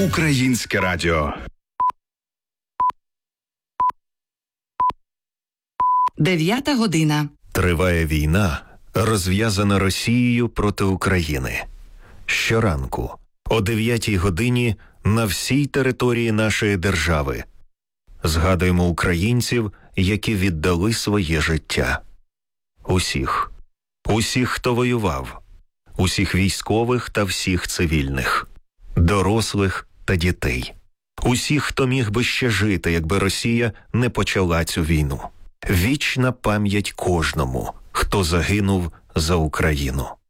Українське радіо. 9 година. Триває війна, розв'язана Росією проти України. Щоранку, о 9 годині, на всій території нашої держави згадуємо українців, які віддали своє життя. Усіх, хто воював, усіх військових та всіх цивільних, дорослих та дітей, усіх, хто міг би ще жити, якби Росія не почала цю війну. Вічна пам'ять кожному, хто загинув за Україну.